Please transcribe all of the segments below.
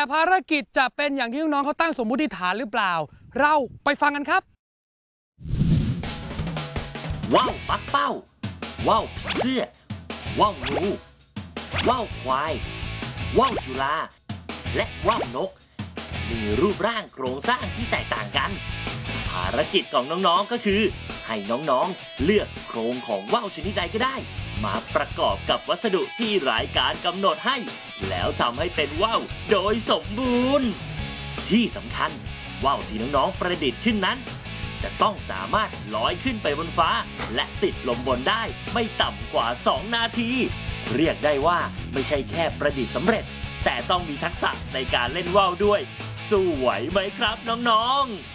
ภารกิจจะเป็นอย่างที่น้องๆเขาตั้งสมมุติฐานหรือเปล่าเราไปฟังกันครับว่าวปักเป้าว่าวผีเสื้อว่าวงูว่าวควายว่าวจุฬาและว่าวนกมีรูปร่างโครงสร้างที่แตกต่างกันภารกิจของน้องๆก็คือให้น้องๆเลือกโครงของว่าวชนิดใดก็ได้มาประกอบกับวัสดุที่รายการกำหนดให้แล้วทำให้เป็นว่าวโดยสมบูรณ์ที่สำคัญว่าวที่น้องๆประดิษฐ์ขึ้นนั้นจะต้องสามารถลอยขึ้นไปบนฟ้าและติดลมบนได้ไม่ต่ำกว่า2 นาทีเรียกได้ว่าไม่ใช่แค่ประดิษฐ์สำเร็จแต่ต้องมีทักษะในการเล่นว่าวด้วยสู้ไหวไหมครับน้องๆ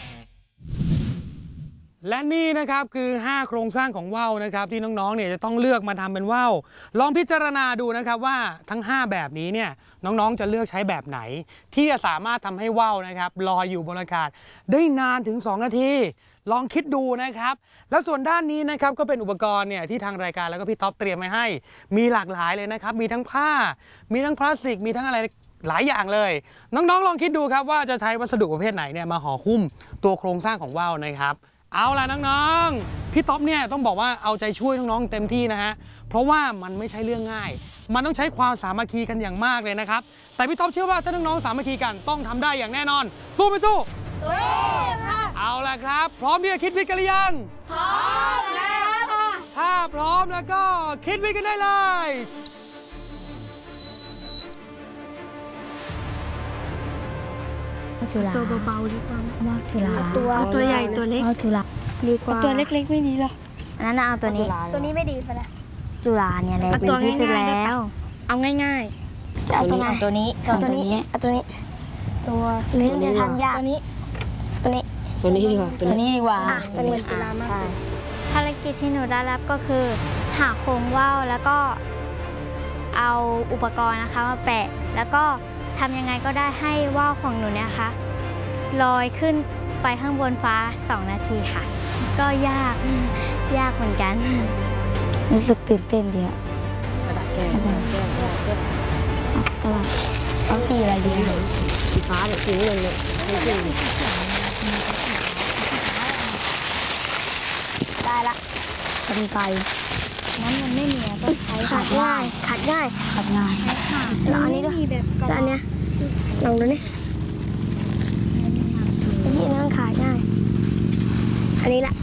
และนี่นะครับคือ5โครงสร้างของว่าวนะครับที่น้องๆเนี่ยจะต้องเลือกมาทำเป็นว่าวลองพิจารณาดูนะครับว่าทั้ง5แบบนี้เนี่ยน้องๆจะเลือกใช้แบบไหนที่จะสามารถทำให้ว่าวนะครับลอยอยู่บนอากาศได้นานถึง2 นาทีลองคิดดูนะครับแล้วส่วนด้านนี้นะครับก็เป็นอุปกรณ์เนี่ยที่ทางรายการแล้วก็พี่ท็อปเตรียมไว้ให้มีหลากหลายเลยนะครับมีทั้งผ้ามีทั้งพลาสติกมีทั้งอะไรหลายอย่างเลยน้องๆลองคิดดูครับว่าจะใช้วัสดุประเภทไหนเนี่ยมาห่อหุ้มตัวโครงสร้างของว่าวนะครับเอาล่ะน้องๆพี่ท็อปเนี่ยต้องบอกว่าเอาใจช่วยน้องๆเต็มที่นะฮะเพราะว่ามันไม่ใช่เรื่องง่ายมันต้องใช้ความสามัคคีกันอย่างมากเลยนะครับแต่พี่ท็อปเชื่อว่าถ้าน้องๆสามัคคีกันต้องทำได้อย่างแน่นอนสู้ไหมสู้เอาล่ะครับพร้อมที่จะคิดวิทย์กันหรือยังพร้อมแล้วค่ะถ้าพร้อมแล้วก็คิดวิทย์กันได้เลยตัวเบาๆดีกว่าว่าวจุฬาตัวใหญ่ตัวเล็กว่าวจุฬาดีกว่าตัวเล็กๆไม่ดีหรออันนั้นเอาตัวนี้ไม่ดีซะแล้วจุฬาเนี่ยแหละดีที่สุดแล้วเอาง่ายๆเอาตัวนี้ตัวนี้จะทำยากตัวนี้ดีกว่าตัวนี้ดีกว่าตัวนี้จุฬามากภารกิจที่หนูได้รับก็คือหาโครงว่าวแล้วก็เอาอุปกรณ์นะคะมาแปะแล้วก็ทำยังไงก็ได้ให้ว่าวของหนูเนี่ยค่ะลอยขึ้นไปข้างบนฟ้า2 นาทีค่ะก็ยากเหมือนกันรู้สึกตื่นเต้นดีอะกระดาษเอาสีอะไรดีสีฟ้าหรือสีเงินเลยได้ละเป็นไกงั้นมันไม่มีต้องใช้ขัดง่ายแล้วอันนี้ด้วยแล้วอันเนี้ยลองดูนี่นั่งขาดง่ายอันนี้แหละ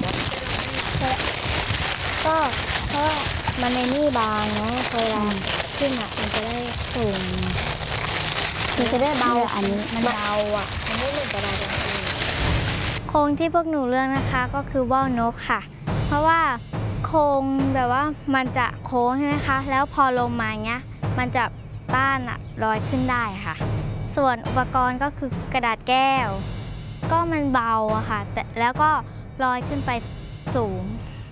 ก็เพราะมันในนี่บางเนาะเวลาขึ้นอ่ะมันจะได้สูงมันจะได้เบาอันนี้มันเบาอ่ะมันไม่เหมือนกระดาษโครงที่พวกหนูเลือกนะคะก็คือว่าวนกค่ะเพราะว่าโครงแบบว่ามันจะโค้งใช่ไหมคะแล้วพอลมมาเงี้ยมันจะต้านอ่ะลอยขึ้นได้ค่ะส่วนอุปกรณ์ก็คือกระดาษแก้วก็มันเบาอะค่ะแต่แล้วก็ลอยขึ้นไปสูง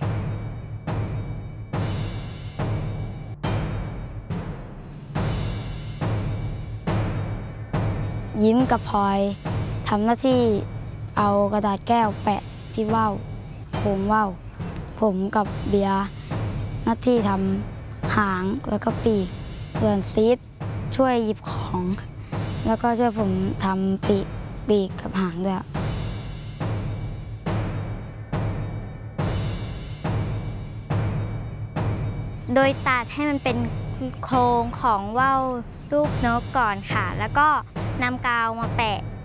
ยิ้มกับพลอยทำหน้าที่เอากระดาษแก้วแปะที่ว่าวโครงว่าวผมกับเบียร์หน้าที่ทำหางแล้วก็ปีกส่วนซีดช่วยหยิบของแล้วก็ช่วยผมทำปีกกับหางด้วยโดยตัดให้มันเป็นโครงของว่าวรูปนกก่อนค่ะแล้วก็นำกาวมาแปะ